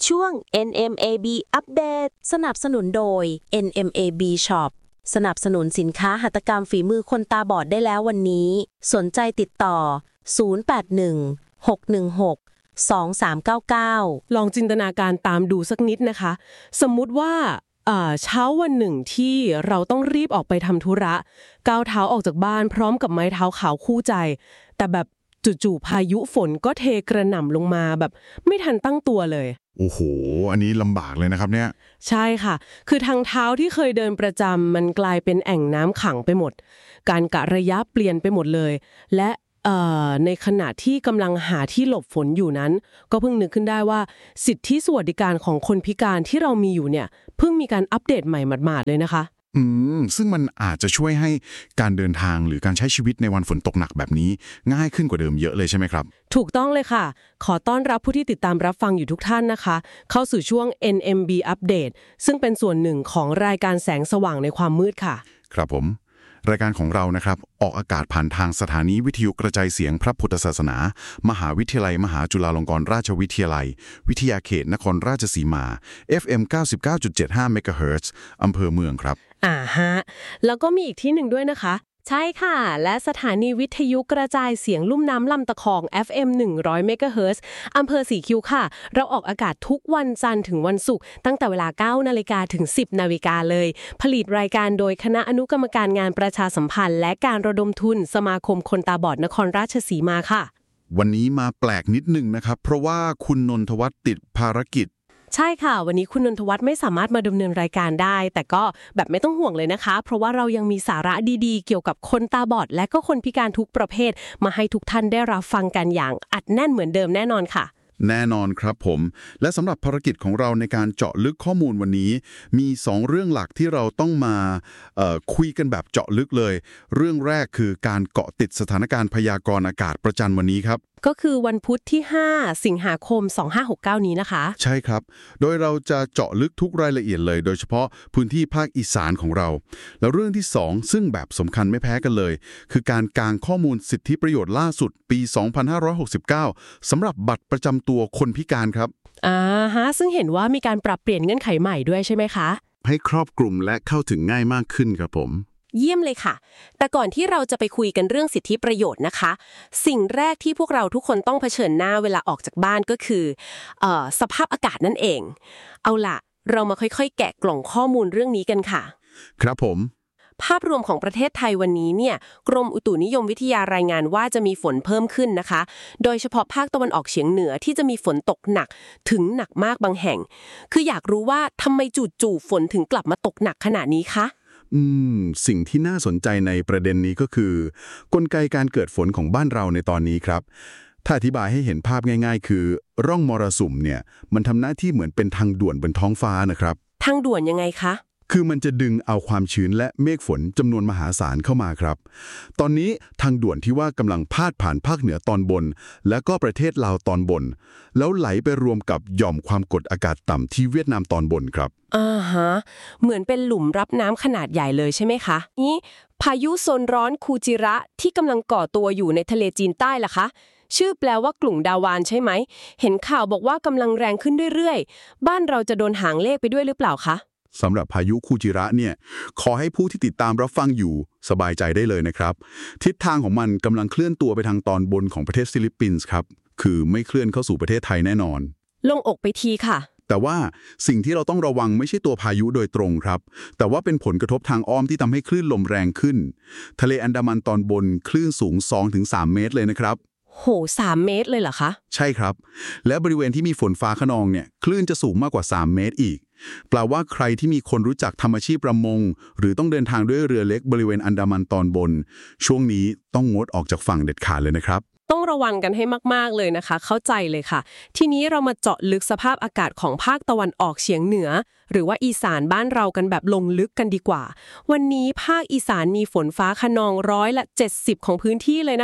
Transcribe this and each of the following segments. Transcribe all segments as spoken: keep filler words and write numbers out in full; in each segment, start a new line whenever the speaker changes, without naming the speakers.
ช่วง เอ็น เอ็ม เอ บี อัปเดต
สนับสนุนโดย เอ็น เอ็ม เอ บี Shop สนับสนุนสินค้าหัตถกรรมฝีมือคนตาบอดได้แล้ววันนี้สนใจติดต่อศูนย์ แปด หนึ่ง หก หนึ่ง หก สอง สาม เก้า เก้า
ลองจินตนาการตามดูสักนิดนะคะสมมุติว่าเช้าวันหนึ่งที่เราต้องรีบออกไปทำธุระก้าวเท้าออกจากบ้านพร้อมกับไม้เท้าขาวคู่ใจแต่แบบจู่ๆพายุฝนก็เทกระหน่ำลงมาแบบไม่ทันตั้งตัวเลย
โอ้โหอันนี้ลำบากเลยนะครับเนี่ย
ใช่ค่ะคือทางเท้าที่เคยเดินประจำมันกลายเป็นแอ่งน้ำขังไปหมดการกะระยะเปลี่ยนไปหมดเลยและในขณะที่กำลังหาที่หลบฝนอยู่นั้นก็เพิ่งนึกขึ้นได้ว่าสิทธิสวัสดิการของคนพิการที่เรามีอยู่เนี่ยเพิ่งมีการอัปเดตใหม่หมาดๆเลยนะคะ
อืมซึ่งมันอาจจะช่วยให้การเดินทางหรือการใช้ชีวิตในวันฝนตกหนักแบบนี้ง่ายขึ้นกว่าเดิมเยอะเลยใช่ไหมครับ
ถูกต้องเลยค่ะขอต้อนรับผู้ที่ติดตามรับฟังอยู่ทุกท่านนะคะเข้าสู่ช่วง เอ็น เอ็ม บี Update ซึ่งเป็นส่วนหนึ่งของรายการแสงสว่างในความมืดค่ะ
ครับผมรายการของเรานะครับออกอากาศผ่านทางสถานีวิทยุกระจายเสียงพระพุทธศาสนามหาวิทยาลัยมหาจุฬาลงกรณราชวิทยาลัยวิทยาเขตนครราชสีมา เอฟ เอ็ม เก้าสิบเก้าจุดเจ็ดห้า เมกะเฮิรตซ์อำเภอเมืองครับ
อ่าฮะแล้วก็มีอีกที่หนึ่งด้วยนะคะใช่ค่ะและสถานีวิทยุกระจายเสียงลุ่มน้ำลำตะคอง เอฟ เอ็ม หนึ่งร้อย เมกะเฮิรตซ์อำเภอสีคิ้วค่ะเราออกอากาศทุกวันจันทร์ถึงวันศุกร์ตั้งแต่เวลา เก้านาฬิกาถึง สิบนาฬิกาเลยผลิตรายการโดยคณะอนุกรรมการงานประชาสัมพันธ์และการระดมทุนสมาคมคนตาบอดนครราชสีมาค่ะ
วันนี้มาแปลกนิดนึงนะครับเพราะว่าคุณนนทวัฒน์ติดภารกิจ
ใช่ค่ะวันนี้คุณนนทวัฒน์ไม่สามารถมาดำเนินรายการได้แต่ก็แบบไม่ต้องห่วงเลยนะคะเพราะว่าเรายังมีสาระดีๆเกี่ยวกับคนตาบอดและก็คนพิการทุกประเภทมาให้ทุกท่านได้รับฟังกันอย่างอัดแน่นเหมือนเดิมแน่นอนค่ะ
แน่นอนครับผมและสำหรับภารกิจของเราในการเจาะลึกข้อมูลวันนี้มีสองเรื่องหลักที่เราต้องมาเอ่อคุยกันแบบเจาะลึกเลยเรื่องแรกคือการเกาะติดสถานการณ์พยากรณ์อากาศประจำวันนี้ครับ
ก็คือวันพุธที่ห้าสิงหาคมสองพันห้าร้อยหกสิบเก้านี้นะคะ
ใช่ครับโดยเราจะเจาะลึกทุกรายละเอียดเลยโดยเฉพาะพื้นที่ภาคอีสานของเราแล้วเรื่องที่สองซึ่งแบบสำคัญไม่แพ้กันเลยคือการกางข้อมูลสิทธิประโยชน์ล่าสุดปีสองพันห้าร้อยหกสิบเก้าสำหรับบัตรประจำตัวคนพิการครับ
อ่าฮะซึ่งเห็นว่ามีการปรับเปลี่ยนเงื่อนไขใหม่ด้วยใช่ไหมคะ
ให้ครอบคลุมและเข้าถึงง่ายมากขึ้นครับผม
เยี่ยมเลยค่ะแต่ก่อนที่เราจะไปคุยกันเรื่องสิทธิประโยชน์นะคะสิ่งแรกที่พวกเราทุกคนต้องเผชิญหน้าเวลาออกจากบ้านก็คือเอ่อสภาพอากาศนั่นเองเอาล่ะเรามาค่อยๆแกะกล่องข้อมูลเรื่องนี้กันค่ะ
ครับผม
ภาพรวมของประเทศไทยวันนี้เนี่ยกรมอุตุนิยมวิทยารายงานว่าจะมีฝนเพิ่มขึ้นนะคะโดยเฉพาะภาคตะวันออกเฉียงเหนือที่จะมีฝนตกหนักถึงหนักมากบางแห่งคืออยากรู้ว่าทำไมจู่ๆฝนถึงกลับมาตกหนักขนาดนี้คะ
อืมสิ่งที่น่าสนใจในประเด็นนี้ก็คือกลไกการเกิดฝนของบ้านเราในตอนนี้ครับถ้าอธิบายให้เห็นภาพง่ายๆคือร่องมรสุมเนี่ยมันทำหน้าที่เหมือนเป็นทางด่วนบนท้องฟ้านะครับ
ทางด่วนยังไงคะ
คือมันจะดึงเอาความชื้นและเมฆฝนจำนวนมหาศาลเข้ามาครับตอนนี้ทางด่วนที่ว่ากำลังพาดผ่านภาคเหนือตอนบนและก็ประเทศลาวตอนบนแล้วไหลไปรวมกับหย่อมความกดอากาศต่ำที่เวียดนามตอนบนครับ
อ่าฮะเหมือนเป็นหลุมรับน้ำขนาดใหญ่เลยใช่ไหมคะนี้พายุโซนร้อนคูจิระที่กำลังก่อตัวอยู่ในทะเลจีนใต้ล่ะคะชื่อแปลว่ากลุ่มดาวานใช่ไหมเห็นข่าวบอกว่ากำลังแรงขึ้นเรื่อยๆบ้านเราจะโดนหางเลขไปด้วยหรือเปล่าคะ
สำหรับพายุคูจิระเนี่ยขอให้ผู้ที่ติดตามรับฟังอยู่สบายใจได้เลยนะครับทิศทางของมันกำลังเคลื่อนตัวไปทางตอนบนของประเทศฟิลิปปินส์ครับคือไม่เคลื่อนเข้าสู่ประเทศไทยแน่นอน
ลงอกไปทีค่ะ
แต่ว่าสิ่งที่เราต้องระวังไม่ใช่ตัวพายุโดยตรงครับแต่ว่าเป็นผลกระทบทางอ้อมที่ทำให้คลื่นลมแรงขึ้นทะเลอันดามันตอนบนคลื่นสูง สองถึงสาม เมตรเลยนะครับ
โหสามเมตรเลยเหรอคะ
ใช่ครับและบริเวณที่มีฝนฟ้าคะนองเนี่ยคลื่นจะสูงมากกว่าสามเมตรอีกแปลว่าใครที่มีคนรู้จักทำอาชีพประมงหรือต้องเดินทางด้วยเรือเล็กบริเวณอันดามันตอนบนช่วงนี้ต้องงดออกจากฝั่งเด็ดขาดเลยนะครับ
ต้องระวังกันให้มากๆเลยนะคะเข้าใจเลยค่ะทีนี้เรามาเจาะลึกสภาพอากาศของภาคตะวันออกเฉียงเหนือหรือว่าอีสานบ้านเรากันแบบลงลึกกันดีกว่าวันนี้ภาคอีสานมีฝนฟ้าคะนองร้อยละเจ็ดสิบของพื้นที่เลยนะคะ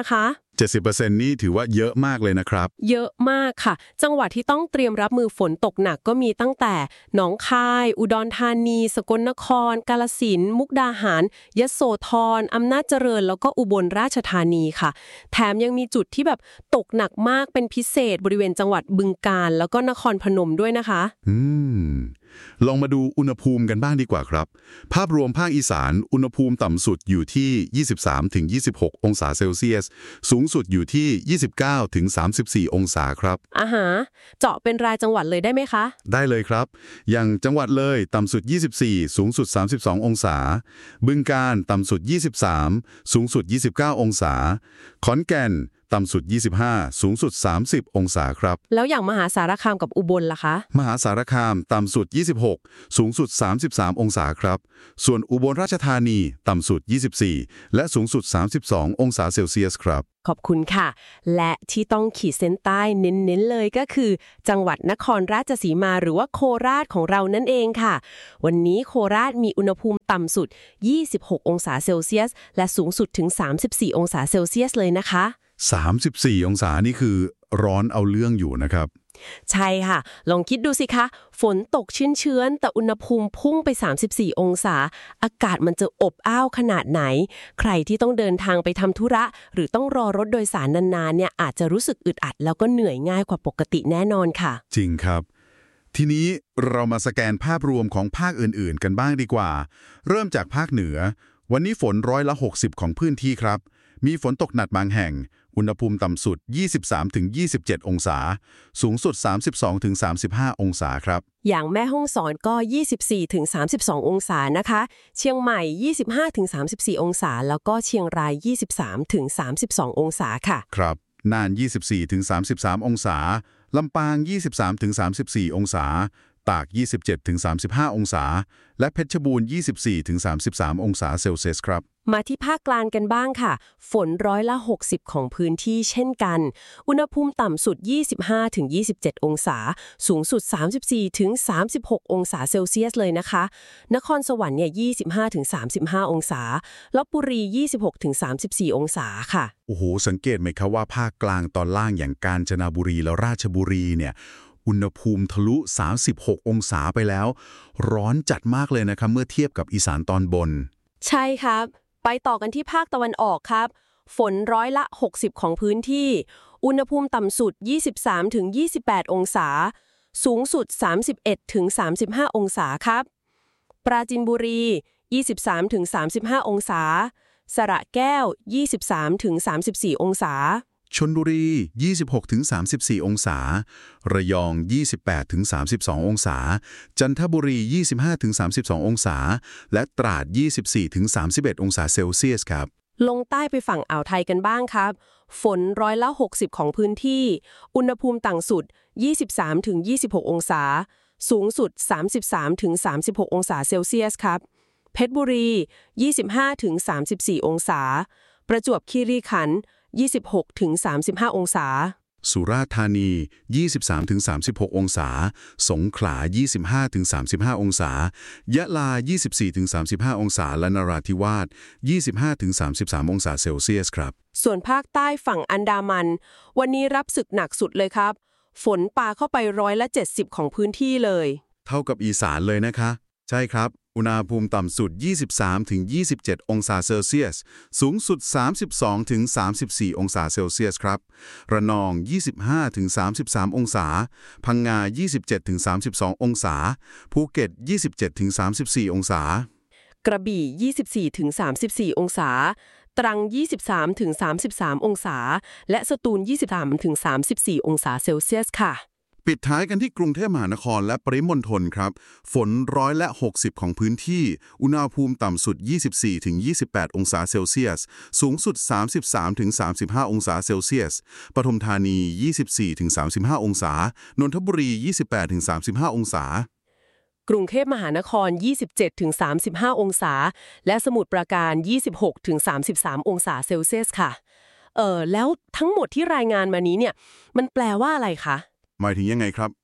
เจ็ดสิบเปอร์เซ็นต์ นี่ถือว่าเยอะมากเลยนะครับ
เยอะมากค่ะจังหวัดที่ต้องเตรียมรับมือฝนตกหนักก็มีตั้งแต่หนองคาย อุดรธานี สกลนคร กาฬสินธุ์มุกดาหารยโสธรอำนาจเจริญแล้วก็อุบลราชธานีค่ะแถมยังมีจุดที่แบบตกหนักมากเป็นพิเศษบริเวณจังหวัดบึงกาฬแล้วก็นครพนมด้วยนะคะ
อืมลองมาดูอุณหภูมิกันบ้างดีกว่าครับภาพรวมภาคอีสานอุณหภูมิต่ำสุดอยู่ที่ ยี่สิบสามถึงยี่สิบหก องศาเซลเซียสสูงสุดอยู่ที่ ยี่สิบเก้าถึงสามสิบสี่ องศาครับ
อ่าฮะเจาะเป็นรายจังหวัดเลยได้ไหมคะ
ได้เลยครับอย่างจังหวัดเลยต่ำสุดยี่สิบสี่สูงสุดสามสิบสององศาบึงกาฬต่ำสุดยี่สิบสามสูงสุดยี่สิบเก้าองศาขอนแก่นต่ำสุดยี่สิบห้าสูงสุดสามสิบองศาครับ
แล้วอย่างมหาสารคามกับอุบลล่ะคะ
มหาสารคามต่ำสุดยี่สิบหกสูงสุดสามสิบสามองศาครับส่วนอุบลราชธานีต่ำสุดยี่สิบสี่และสูงสุดสามสิบสององศาเซลเซียสครับ
ขอบคุณค่ะและที่ต้องขีดเส้นใต้เน้นๆเลยก็คือจังหวัดนครราชสีมาหรือว่าโคราชของเรานั่นเองค่ะวันนี้โคราชมีอุณหภูมิต่ำสุดยี่สิบหกองศาเซลเซียสและสูงสุดถึงสามสิบสี่องศาเซลเซียสเลยนะคะ
สามสิบสี่องศานี่คือร้อนเอาเรื่องอยู่นะครับ
ใช่ค่ะลองคิดดูสิคะฝนตกเชื้อนๆแต่อุณหภูมิพุ่งไปสามสิบสี่องศาอากาศมันจะอบอ้าวขนาดไหนใครที่ต้องเดินทางไปทำธุระหรือต้องรอรถโดยสารนานๆเนี่ยอาจจะรู้สึกอึดอัดแล้วก็เหนื่อยง่ายกว่าปกติแน่นอนค่ะ
จริงครับทีนี้เรามาสแกนภาพรวมของภาคอื่นๆกันบ้างดีกว่าเริ่มจากภาคเหนือวันนี้ฝนร้อยละหกสิบของพื้นที่ครับมีฝนตกหนักบางแห่งอุณหภูมิต่ำสุด ยี่สิบสามถึงยี่สิบเจ็ด องศาสูงสุด สามสิบสองถึงสามสิบห้า องศาครับ
อย่างแม่ฮ่องสอนก็ ยี่สิบสี่ถึงสามสิบสอง องศานะคะเชียงใหม่ ยี่สิบห้าถึงสามสิบสี่ องศาแล้วก็เชียงราย ยี่สิบสามถึงสามสิบสอง องศาค่ะ
ครับน่าน ยี่สิบสี่ถึงสามสิบสาม องศาลำปาง ยี่สิบสามถึงสามสิบสี่ องศาตาก ยี่สิบเจ็ดถึงสามสิบห้า องศาและเพชรบูรณ์ ยี่สิบสี่ถึงสามสิบสาม องศาเซลเซียสครับ
มาที่ภาคกลางกันบ้างค่ะฝนร้อยละหกสิบของพื้นที่เช่นกันอุณหภูมิต่ำสุด ยี่สิบห้าถึงยี่สิบเจ็ด องศาสูงสุด สามสิบสี่ถึงสามสิบหก องศาเซลเซียสเลยนะคะนครสวรรค์เนี่ย ยี่สิบห้าถึงสามสิบห้า องศาลพบุรี ยี่สิบหกถึงสามสิบสี่ องศาค่ะ
โอ้โหสังเกตไหมครับว่าภาคกลางตอนล่างอย่างกาญจนบุรีและราชบุรีเนี่ยอุณหภูมิทะลุสามสิบหกองศาไปแล้วร้อนจัดมากเลยนะครับเมื่อเทียบกับอีสานตอนบน
ใช่ครับไปต่อกันที่ภาคตะวันออกครับฝนร้อยละหกสิบของพื้นที่อุณหภูมิต่ำสุด ยี่สิบสามถึงยี่สิบแปด องศาสูงสุด สามสิบเอ็ดถึงสามสิบห้า องศาครับปราจีนบุรี ยี่สิบสามถึงสามสิบห้า องศาสระแก้ว ยี่สิบสามถึงสามสิบสี่ องศา
ชลบุรี ยี่สิบหกถึงสามสิบสี่ องศาระยอง ยี่สิบแปดถึงสามสิบสอง องศาจันทบุรี ยี่สิบห้าถึงสามสิบสอง องศาและตราด ยี่สิบสี่ถึงสามสิบเอ็ด องศาเซลเซียสครับ
ลงใต้ไปฝั่งอ่าวไทยกันบ้างครับฝนร้อยละหกสิบของพื้นที่อุณหภูมิต่ำสุด ยี่สิบสามถึงยี่สิบหก องศาสูงสุด สามสิบสามถึงสามสิบหก องศาเซลเซียสครับเพชรบุรี ยี่สิบห้าถึงสามสิบสี่ องศาประจวบคีรีขันธ์ยี่สิบหกถึงสามสิบห้า องศา
สุราษฎร์ธานี ยี่สิบสามถึงสามสิบหก องศาสงขลา ยี่สิบห้าถึงสามสิบห้า องศายะลา ยี่สิบสี่ถึงสามสิบห้า องศาและนราธิวาส ยี่สิบห้าถึงสามสิบสาม องศาเซลเซียสครับ
ส่วนภาคใต้ฝั่งอันดามันวันนี้รับศึกหนักสุดเลยครับฝนปาเข้าไปร้อยละเจ็ดสิบของพื้นที่เลย
เท่ากับอีสานเลยนะคะใช่ครับอุณหภูมิต่ำสุด ยี่สิบสามถึงยี่สิบเจ็ด องศาเซลเซียสสูงสุด สามสิบสองถึงสามสิบสี่ องศาเซลเซียสครับระนอง ยี่สิบห้าถึงสามสิบสาม องศาพังงา ยี่สิบเจ็ดถึงสามสิบสอง องศาภูเก็ต ยี่สิบเจ็ดถึงสามสิบสี่ องศาก
ระบี่ ยี่สิบสี่ถึงสามสิบสี่ องศาตรัง ยี่สิบสามถึงสามสิบสาม องศาและสตูล ยี่สิบสามถึงสามสิบสี่ องศาเซลเซียสค่ะ
ปิดท้ายกันที่กรุงเทพมหานครและปริมณฑลครับฝนร้อยละหกสิบของพื้นที่อุณหภูมิต่ำสุด ยี่สิบสี่ถึงยี่สิบแปด องศาเซลเซียสสูงสุด สามสิบสามถึงสามสิบห้า องศาเซลเซียสปทุมธานี ยี่สิบสี่ถึงสามสิบห้า องศานนทบุรี ยี่สิบแปดถึงสามสิบห้า องศาก
รุงเทพมหานคร ยี่สิบเจ็ดถึงสามสิบห้า องศาและสมุทรปราการ ยี่สิบหกถึงสามสิบสาม องศาเซลเซียสค่ะเออแล้วทั้งหมดที่รายงานมานี้เนี่ยมันแปลว่าอะไรคะ
หมายถึงยังไงครับ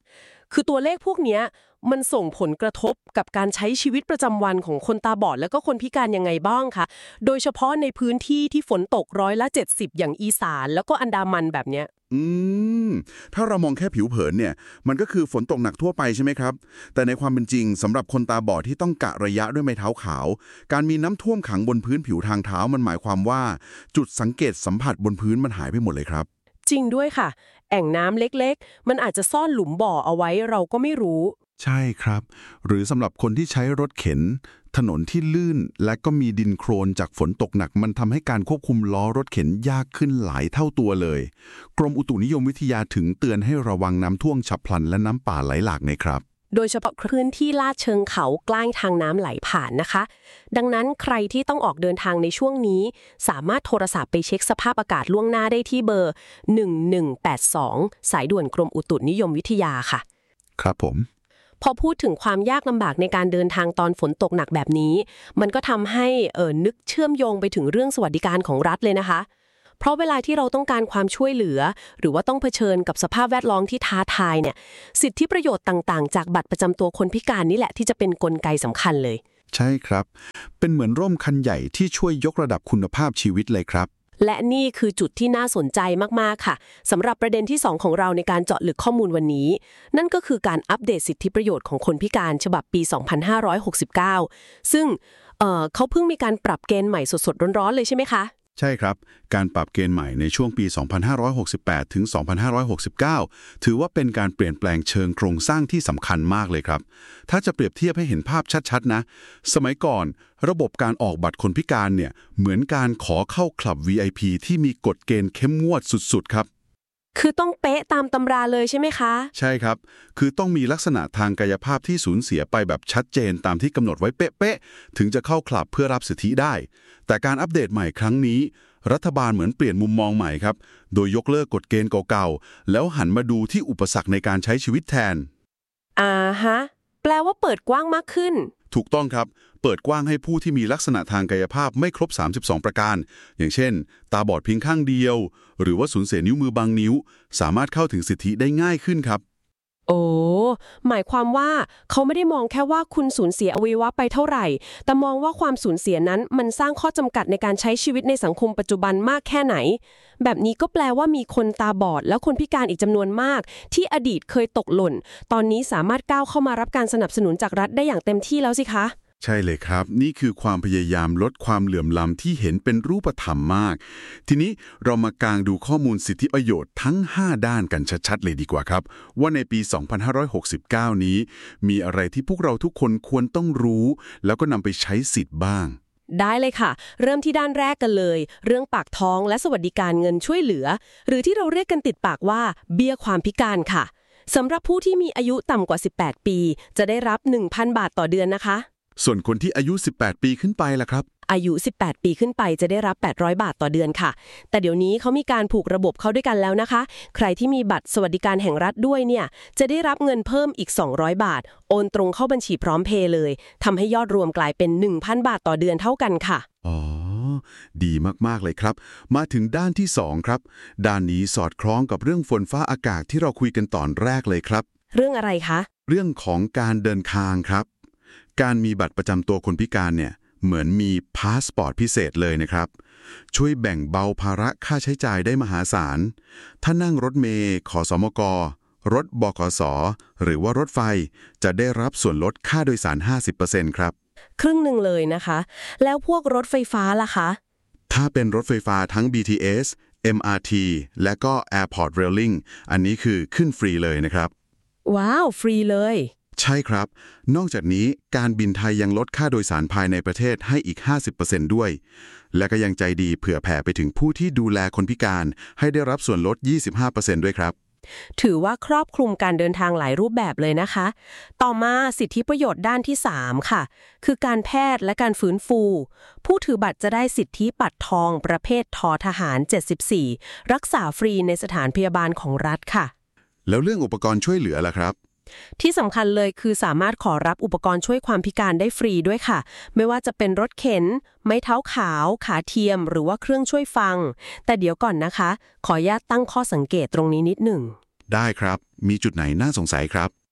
คือตัวเลขพวกเนี้ยมันส่งผลกระทบกับการใช้ชีวิตประจำวันของคนตาบอดแล้วก็คนพิการยังไงบ้างคะโดยเฉพาะในพื้นที่ที่ฝนตกร้อยละเจ็ดสิบอย่างอีสานแล้วก็อันดามันแบบเนี้ย
อืมถ้าเรามองแค่ผิวเผินเนี่ยมันก็คือฝนตกหนักทั่วไปใช่ไหมครับแต่ในความเป็นจริงสำหรับคนตาบอดที่ต้องกะระยะด้วยไม้เท้าขาวการมีน้ำท่วมขังบนพื้นผิวทางเท้ามันหมายความว่าจุดสังเกตสัมผัสบนพื้นมันหายไปหมดเลยครับ
จริงด้วยค่ะแอ่งน้ำเล็กๆมันอาจจะซ่อนหลุมบ่อเอาไว้เราก็ไม่รู้
ใช่ครับหรือสำหรับคนที่ใช้รถเข็นถนนที่ลื่นและก็มีดินโคลนจากฝนตกหนักมันทำให้การควบคุมล้อรถเข็นยากขึ้นหลายเท่าตัวเลยกรมอุตุนิยมวิทยาถึงเตือนให้ระวังน้ำท่วมฉับพลันและน้ำป่าไหลหลากนะครับ
โดยเฉพาะพื้นที่ลาดเชิงเขาใกล้ทางน้ำไหลผ่านนะคะดังนั้นใครที่ต้องออกเดินทางในช่วงนี้สามารถโทรศัพท์ไปเช็คสภาพอากาศล่วงหน้าได้ที่เบอร์หนึ่งหนึ่งแปดสองสายด่วนกรมอุตุนิยมวิทยาค่ะ
ครับผม
พอพูดถึงความยากลำบากในการเดินทางตอนฝนตกหนักแบบนี้มันก็ทำให้เออนึกเชื่อมโยงไปถึงเรื่องสวัสดิการของรัฐเลยนะคะเพราะเวลาที่เราต้องการความช่วยเหลือหรือว่าต้องเผชิญกับสภาพแวดล้อมที่ท้าทายเนี่ยสิทธิประโยชน์ต่างๆจากบัตรประจำตัวคนพิการนี่แหละที่จะเป็นกลไกสำคัญเลย
ใช่ครับเป็นเหมือนร่มคันใหญ่ที่ช่วยยกระดับคุณภาพชีวิตเลยครับ
และนี่คือจุดที่น่าสนใจมากๆค่ะสำหรับประเด็นที่สองของเราในการเจาะลึกข้อมูลวันนี้นั่นก็คือการอัปเดตสิทธิประโยชน์ของคนพิการฉบับปีสองพันห้าร้อยหกสิบเก้าซึ่งเอ่อเขาเพิ่งมีการปรับเกณฑ์ใหม่สดๆร้อนๆเลยใช่ไหมคะ
ใช่ครับการปรับเกณฑ์ใหม่ในช่วงปีสองพันห้าร้อยหกสิบแปดถึงสองพันห้าร้อยหกสิบเก้าถือว่าเป็นการเปลี่ยนแปลงเชิงโครงสร้างที่สำคัญมากเลยครับถ้าจะเปรียบเทียบให้เห็นภาพชัดๆนะสมัยก่อนระบบการออกบัตรคนพิการเนี่ยเหมือนการขอเข้าคลับ วี ไอ พี ที่มีกฎเกณฑ์เข้มงวดสุดๆครับ
คือต้องเป๊ะตามตำราเลยใช่ไหมคะ
ใช่ครับคือต้องมีลักษณะทางกายภาพที่สูญเสียไปแบบชัดเจนตามที่กำหนดไว้เป๊ะๆถึงจะเข้าคลับเพื่อรับสิทธิได้แต่การอัปเดตใหม่ครั้งนี้รัฐบาลเหมือนเปลี่ยนมุมมองใหม่ครับโดยยกเลิกกฎเกณฑ์เก่าๆแล้วหันมาดูที่อุปสรรคในการใช้ชีวิตแทน
อ่าฮะแปลว่าเปิดกว้างมากขึ้น
ถูกต้องครับเปิดกว้างให้ผู้ที่มีลักษณะทางกายภาพไม่ครบสามสิบสองประการอย่างเช่นตาบอดเพียงข้างเดียวหรือว่าสูญเสียนิ้วมือบางนิ้วสามารถเข้าถึงสิทธิได้ง่ายขึ้นครับ
โอ้หมายความว่าเขาไม่ได้มองแค่ว่าคุณสูญเสียอวัยวะไปเท่าไหร่แต่มองว่าความสูญเสียนั้นมันสร้างข้อจำกัดในการใช้ชีวิตในสังคมปัจจุบันมากแค่ไหนแบบนี้ก็แปลว่ามีคนตาบอดและคนพิการอีกจำนวนมากที่อดีตเคยตกหล่นตอนนี้สามารถก้าวเข้ามารับการสนับสนุนจากรัฐได้อย่างเต็มที่แล้วสิคะ
ใช่เลยครับนี่คือความพยายามลดความเหลื่อมล้ำที่เห็นเป็นรูปธรรมมากทีนี้เรามากางดูข้อมูลสิทธิประโยชน์ทั้งห้าด้านกันชัดๆเลยดีกว่าครับว่าในปีสองพันห้าร้อยหกสิบเก้านี้มีอะไรที่พวกเราทุกคนควรต้องรู้แล้วก็นำไปใช้สิทธิ์บ้าง
ได้เลยค่ะเริ่มที่ด้านแรกกันเลยเรื่องปากท้องและสวัสดิการเงินช่วยเหลือหรือที่เราเรียกกันติดปากว่าเบี้ยความพิการค่ะสำหรับผู้ที่มีอายุต่ำกว่าสิบแปดปีจะได้รับ หนึ่งพัน บาทต่อเดือนนะคะ
ส่วนคนที่อายุสิบแปดปีขึ้นไปล่ะครับ
อายุสิบแปดปีขึ้นไปจะได้รับแปดร้อยบาทต่อเดือนค่ะแต่เดี๋ยวนี้เขามีการผูกระบบเข้าด้วยกันแล้วนะคะใครที่มีบัตรสวัสดิการแห่งรัฐด้วยเนี่ยจะได้รับเงินเพิ่มอีกสองร้อยบาทโอนตรงเข้าบัญชีพร้อมเพย์เลยทำให้ยอดรวมกลายเป็น หนึ่งพัน บาทต่อเดือนเท่ากันค่ะ
อ๋อดีมากๆเลยครับมาถึงด้านที่สองครับด้านนี้สอดคล้องกับเรื่องฝนฟ้าอากาศที่เราคุยกันตอนแรกเลยครับ
เรื่องอะไรคะ
เรื่องของการเดินทางครับการมีบัตรประจำตัวคนพิการเนี่ยเหมือนมีพาสปอร์ตพิเศษเลยนะครับช่วยแบ่งเบาภาระค่าใช้จ่ายได้มหาศาลถ้านั่งรถเมล์ขสมกรถบขสหรือว่ารถไฟจะได้รับส่วนลดค่าโดยสาร ห้าสิบเปอร์เซ็นต์ ครับ
ครึ่งหนึ่งเลยนะคะแล้วพวกรถไฟฟ้าล่ะคะ
ถ้าเป็นรถไฟฟ้าทั้ง บี ที เอส เอ็ม อาร์ ที และก็ Airport Railing อันนี้คือขึ้นฟรีเลยนะครับ
ว้าวฟรีเลย
ใช่ครับนอกจากนี้การบินไทยยังลดค่าโดยสารภายในประเทศให้อีก ห้าสิบเปอร์เซ็นต์ ด้วยและก็ยังใจดีเผื่อแผ่ไปถึงผู้ที่ดูแลคนพิการให้ได้รับส่วนลด ยี่สิบห้าเปอร์เซ็นต์ ด้วยครับ
ถือว่าครอบคลุมการเดินทางหลายรูปแบบเลยนะคะต่อมาสิทธิประโยชน์ด้านที่สามค่ะคือการแพทย์และการฟื้นฟูผู้ถือบัตรจะได้สิทธิบัตรทองประเภทททหารเจ็ดสิบสี่รักษาฟรีในสถานพยาบาลของรัฐค่ะ
แล้วเรื่องอุปกรณ์ช่วยเหลือล่ะครับ
ที่สำคัญเลยคือสามารถขอรับอุปกรณ์ช่วยความพิการได้ฟรีด้วยค่ะไม่ว่าจะเป็นรถเข็นไม้เท้าขาวขาเทียมหรือว่าเครื่องช่วยฟังแต่เดี๋ยวก่อนนะคะขออนุญาตตั้งข้อสังเกตตรงนี้นิดหนึ่ง
ได้ครับมีจุดไหนน่าสงสัยครับ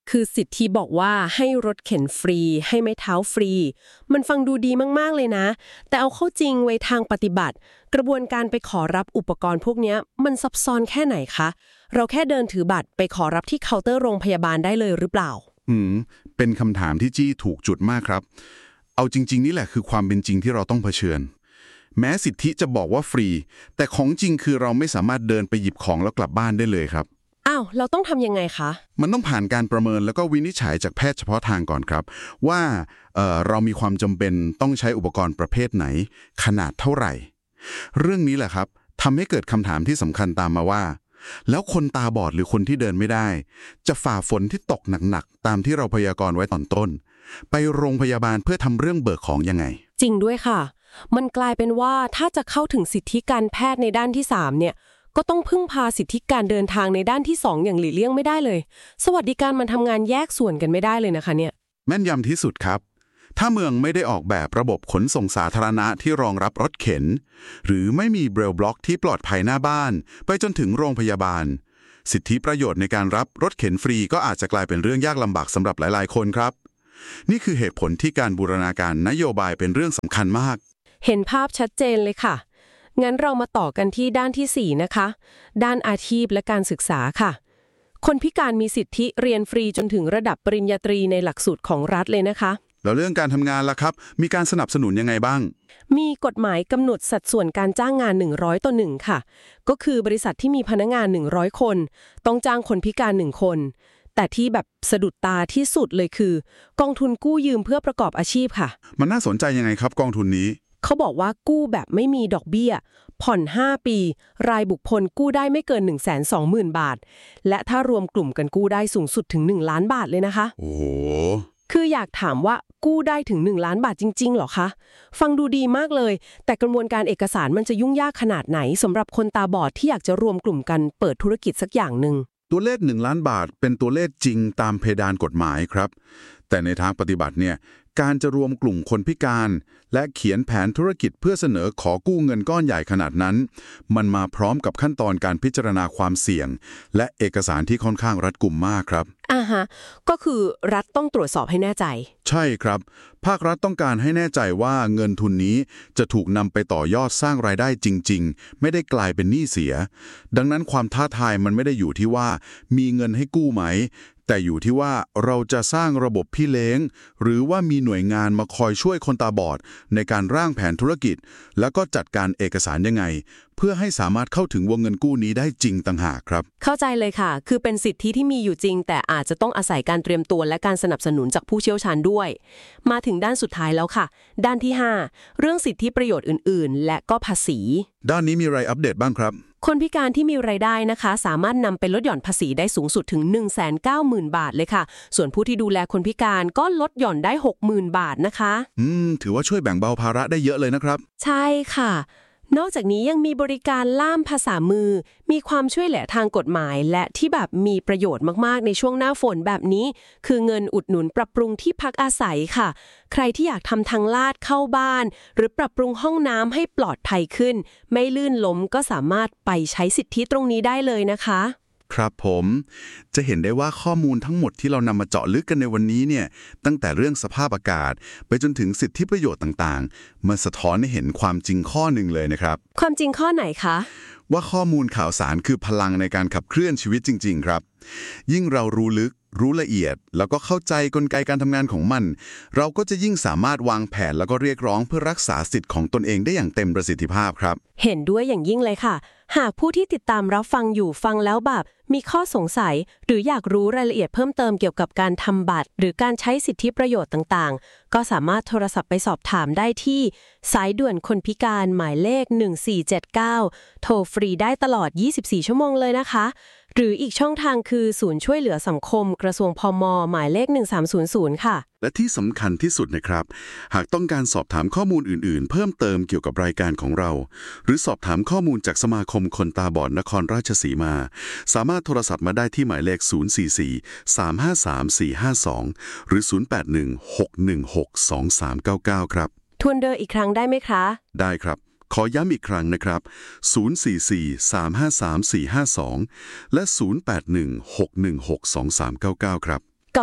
คือสิทธิบอกว่าให้รถเข็นฟรีให้ไม้เท้าฟรี มันฟังดูดีมากๆเลยนะ แต่เอาเข้าจริงไว้ทางปฏิบัติ กระบวนการไปขอรับอุปกรณ์พวกนี้มันซับซ้อนแค่ไหนคะเราแค่เดินถือบัตรไปขอรับที่เคาน์เตอร์โรงพยาบาลได้เลยหรือเปล่า
อืมเป็นคำถามที่จี้ถูกจุดมากครับเอาจริงๆนี่แหละคือความเป็นจริงที่เราต้องเผชิญแม้สิทธิจะบอกว่าฟรีแต่ของจริงคือเราไม่สามารถเดินไปหยิบของแล้วกลับบ้านได้เลยครับ
อ้าวเราต้องทำยังไงคะ
มันต้องผ่านการประเมินแล้วก็วินิจฉัยจากแพทย์เฉพาะทางก่อนครับว่าเอ่อเรามีความจำเป็นต้องใช้อุปกรณ์ประเภทไหนขนาดเท่าไหร่เรื่องนี้แหละครับทำให้เกิดคำถามที่สำคัญตามมาว่าแล้วคนตาบอดหรือคนที่เดินไม่ได้จะฝ่าฝนที่ตกหนักๆตามที่เราพยากรณ์ไว้ตอนต้นไปโรงพยาบาลเพื่อทำเรื่องเบิกของยังไง
จริงด้วยค่ะมันกลายเป็นว่าถ้าจะเข้าถึงสิทธิการแพทย์ในด้านที่สามเนี่ยก็ต้องพึ่งพาสิทธิการเดินทางในด้านที่สองอย่างหลีกเลี่ยงไม่ได้เลยสวัสดิการมันทำงานแยกส่วนกันไม่ได้เลยนะคะเนี่ย
แม่นยำที่สุดครับถ้าเมืองไม่ได้ออกแบบระบบขนส่งสาธารณะที่รองรับรถเข็นหรือไม่มีเบรลบล็อกที่ปลอดภัยหน้าบ้านไปจนถึงโรงพยาบาลสิทธิประโยชน์ในการรับรถเข็นฟรีก็อาจจะกลายเป็นเรื่องยากลำบากสำหรับหลายๆคนครับนี่คือเหตุผลที่การบูรณาการนโยบายเป็นเรื่องสำคัญมาก
เห็นภาพชัดเจนเลยค่ะงั้นเรามาต่อกันที่ด้านที่สี่นะคะด้านอาชีพและการศึกษาค่ะคนพิการมีสิทธิเรียนฟรีจนถึงระดับปริญญาตรีในหลักสูตรของรัฐเลยนะคะ
แล้วเรื่องการทำงานล่ะครับมีการสนับสนุนยังไงบ้าง
มีกฎหมายกำหนดสัดส่วนการจ้างงานหนึ่งร้อยต่อหนึ่งค่ะก็คือบริษัทที่มีพนักงานหนึ่งร้อยคนต้องจ้างคนพิการหนึ่งคนแต่ที่แบบสะดุดตาที่สุดเลยคือกองทุนกู้ยืมเพื่อประกอบอาชีพค่ะ
มันน่าสนใจยังไงครับกองทุนนี้
เขาบอกว่ากู้แบบไม่มีดอกเบี้ยผ่อนห้าปีรายบุคคลกู้ได้ไม่เกิน หนึ่งแสนสองหมื่น บาทและถ้ารวมกลุ่มกันกู้ได้สูงสุดถึงหนึ่งล้านบาทเลยนะคะ
โอ้โห
คืออยากถามว่ากู้ได้ถึงหนึ่งล้านบาทจริงๆหรอคะฟังดูดีมากเลยแต่กระบวนการเอกสารมันจะยุ่งยากขนาดไหนสำหรับคนตาบอดที่อยากจะรวมกลุ่มกันเปิดธุรกิจสักอย่างนึง
ตัวเลขหนึ่งล้านบาทเป็นตัวเลขจริงตามเพดานกฎหมายครับแต่ในทางปฏิบัติเนี่ยการจะรวมกลุ่มคนพิการและเขียนแผนธุรกิจเพื่อเสนอขอกู้เงินก้อนใหญ่ขนาดนั้นมันมาพร้อมกับขั้นตอนการพิจารณาความเสี่ยงและเอกสารที่ค่อนข้างรัดกุมมากครับ
อ่าฮะก็คือรัฐต้องตรวจสอบให้แน่ใจ
ใช่ครับภาครัฐต้องการให้แน่ใจว่าเงินทุนนี้จะถูกนำไปต่อยอดสร้างรายได้จริงๆไม่ได้กลายเป็นหนี้เสียดังนั้นความท้าทายมันไม่ได้อยู่ที่ว่ามีเงินให้กู้ไหมแต่อยู่ที่ว่าเราจะสร้างระบบพี่เลี้ยงหรือว่ามีหน่วยงานมาคอยช่วยคนตาบอดในการร่างแผนธุรกิจแล้วก็จัดการเอกสารยังไงเพื่อให้สามารถเข้าถึงวงเงินกู้นี้ได้จริงต่างหากครับ
เข้าใจเลยค่ะคือเป็นสิทธิที่มีอยู่จริงแต่อาจจะต้องอาศัยการเตรียมตัวและการสนับสนุนจากผู้เชี่ยวชาญด้วยมาถึงด้านสุดท้ายแล้วค่ะด้านที่ห้าเรื่องสิทธิประโยชน์อื่นๆและก็ภาษี
ด้านนี้มีอะไรอัปเดตบ้างครับ
คนพิการที่มีรายได้นะคะสามารถนำไปลดหย่อนภาษีได้สูงสุดถึง หนึ่งแสนเก้าหมื่น บาทเลยค่ะส่วนผู้ที่ดูแลคนพิการก็ลดหย่อนได้ หกหมื่น บาทนะคะ
อืมถือว่าช่วยแบ่งเบาภาระได้เยอะเลยนะครับ
ใช่ค่ะนอกจากนี้ยังมีบริการล่ามภาษามือมีความช่วยเหลือทางกฎหมายและที่แบบมีประโยชน์มากๆในช่วงหน้าฝนแบบนี้คือเงินอุดหนุนปรับปรุงที่พักอาศัยค่ะใครที่อยากทำทางลาดเข้าบ้านหรือปรับปรุงห้องน้ำให้ปลอดภัยขึ้นไม่ลื่นล้มก็สามารถไปใช้สิทธิตรงนี้ได้เลยนะคะ
ครับผมจะเห็นได้ว่าข้อมูลทั้งหมดที่เรานำมาเจาะลึกกันในวันนี้เนี่ยตั้งแต่เรื่องสภาพอากาศไปจนถึงสิทธิประโยชน์ต่างๆมาสะท้อนให้เห็นความจริงข้อหนึ่งเลยนะครับ
ความจริงข้อไหนคะ
ว่าข้อมูลข่าวสารคือพลังในการขับเคลื่อนชีวิตจริงๆครับยิ่งเรารู้ลึกรู้ละเอียดแล้วก็เข้าใจกลไกการทำงานของมันเราก็จะยิ่งสามารถวางแผนแล้วก็เรียกร้องเพื่อรักษาสิทธิ์ของตนเองได้อย่างเต็มประสิทธิภาพครับ
เห็นด้วยอย่างยิ่งเลยค่ะหากผู้ที่ติดตามรับฟังอยู่ฟังแล้วแบบมีข้อสงสัยหรืออยากรู้รายละเอียดเพิ่มเติมเกี่ยวกับการทำบัตรหรือการใช้สิทธิประโยชน์ต่างๆก็สามารถโทรศัพท์ไปสอบถามได้ที่สายด่วนคนพิการหมายเลขหนึ่งสี่เจ็ดเก้าโทรฟรีได้ตลอดยี่สิบสี่ชั่วโมงเลยนะคะหรืออีกช่องทางคือศูนย์ช่วยเหลือสังคมกระทรวงพม.หมายเลขหนึ่งสามศูนย์ศูนย์ค่ะ
และที่สำคัญที่สุดนะครับหากต้องการสอบถามข้อมูลอื่นๆเพิ่มเติมเกี่ยวกับรายการของเราหรือสอบถามข้อมูลจากสมาคมคนตาบอดนครราชสีมาสามารถโทรศัพท์มาได้ที่หมายเลขศูนย์ สี่ สี่ สาม ห้า สาม สี่ ห้า สองหรือศูนย์ แปด หนึ่ง หก หนึ่ง หก สอง สาม เก้า เก้าครับ
ทวนเดิมอีกครั้งได้ไหมคะ
ได้ครับขอย้ำอีกครั้งนะครับศูนย์ สี่ สี่ สาม ห้า สาม สี่ ห้า สองและศูนย์ แปด หนึ่ง หก หนึ่ง หก สอง สาม เก้า เก้าครับ
ก่อน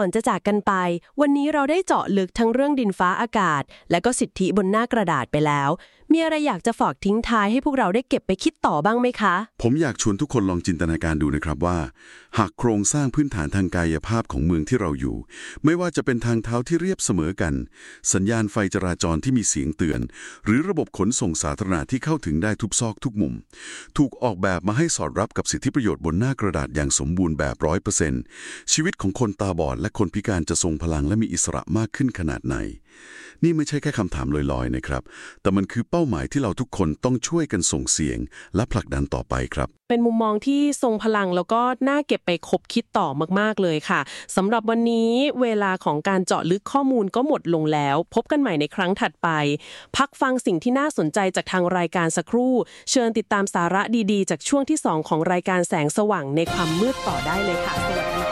ก่อนจะจากกันไปวันนี้เราได้เจาะลึกทั้งเรื่องดินฟ้าอากาศและก็สิทธิบนหน้ากระดาษไปแล้วมีอะไรอยากจะฝากทิ้งท้ายให้พวกเราได้เก็บไปคิดต่อบ้างไหมคะ
ผมอยากชวนทุกคนลองจินตนาการดูนะครับว่าหากโครงสร้างพื้นฐานทางกายภาพของเมืองที่เราอยู่ไม่ว่าจะเป็นทางเท้าที่เรียบเสมอกันสัญญาณไฟจราจรที่มีเสียงเตือนหรือระบบขนส่งสาธารณะที่เข้าถึงได้ทุกซอกทุกมุมถูกออกแบบมาให้สอดรับกับสิทธิประโยชน์บนหน้ากระดาษอย่างสมบูรณ์แบบ ร้อยเปอร์เซ็นต์ ชีวิตของคนตาบอดและคนพิการจะทรงพลังและมีอิสระมากขึ้นขนาดไหนนี่ไม่ใช่แค่คำถามลอยๆนะครับแต่มันคือเป้าหมายที่เราทุกคนต้องช่วยกันส่งเสียงและผลักดันต่อไปครับ
เป็นมุมมองที่ทรงพลังแล้วก็น่าเก็บไปคบคิดต่อมากๆเลยค่ะสำหรับวันนี้เวลาของการเจาะลึกข้อมูลก็หมดลงแล้วพบกันใหม่ในครั้งถัดไปพักฟังสิ่งที่น่าสนใจจากทางรายการสักครู่เชิญติดตามสาระดีๆจากช่วงที่สองของรายการแสงสว่างในความมืดต่อได้เลยค่ะสวัสดี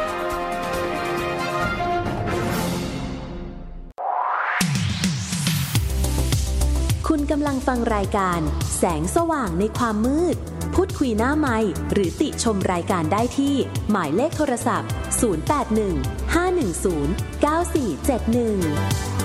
คุณกำลังฟังรายการแสงสว่างในความมืดพูดคุยหน้าไมค์หรือติชมรายการได้ที่หมายเลขโทรศัพท์ศูนย์ แปด หนึ่ง ห้า หนึ่ง ศูนย์ เก้า สี่ เจ็ด หนึ่ง